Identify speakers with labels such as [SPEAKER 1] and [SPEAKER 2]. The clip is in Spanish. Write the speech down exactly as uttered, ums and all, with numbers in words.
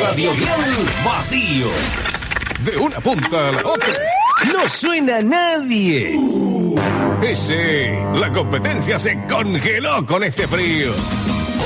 [SPEAKER 1] radiodial vacío. De una punta a la otra, no suena nadie. Ese, la competencia se congeló con este frío.